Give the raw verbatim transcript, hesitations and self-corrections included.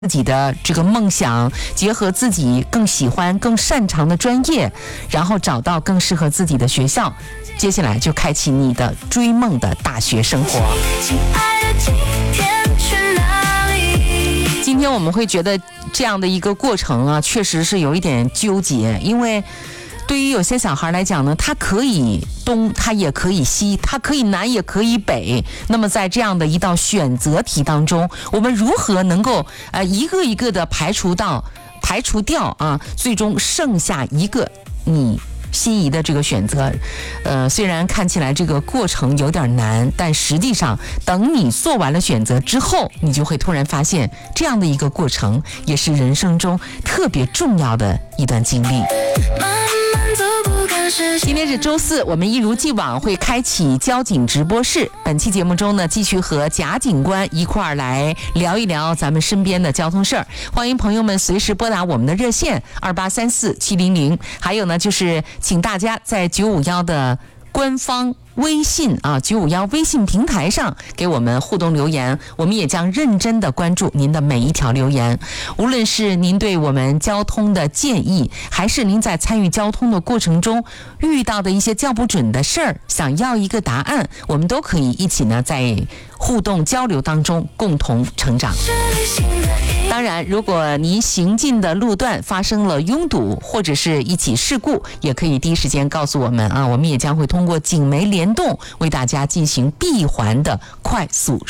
自己的这个梦想，结合自己更喜欢、更擅长的专业，然后找到更适合自己的学校，接下来就开启你的追梦的大学生活。今天我们会觉得这样的一个过程啊，确实是有一点纠结，因为对于有些小孩来讲呢，他可以东，他也可以西，他可以南，也可以北。那么在这样的一道选择题当中，我们如何能够呃一个一个的排除到排除掉啊，最终剩下一个你心仪的这个选择？呃，虽然看起来这个过程有点难，但实际上等你做完了选择之后，你就会突然发现，这样的一个过程也是人生中特别重要的一段经历。今天是周四，我们一如既往会开启交警直播室。本期节目中呢，继续和贾警官一块儿来聊一聊咱们身边的交通事儿。欢迎朋友们随时拨打我们的热线二八三四七零零，还有呢，就是请大家在九五一的官方微信啊，九五一微信平台上给我们互动留言，我们也将认真的关注您的每一条留言。无论是您对我们交通的建议，还是您在参与交通的过程中遇到的一些叫不准的事儿，想要一个答案，我们都可以一起呢在互动交流当中共同成长。当然，如果您行进的路段发生了拥堵或者是一起事故，也可以第一时间告诉我们啊，我们也将会通过警媒联动为大家进行闭环的快速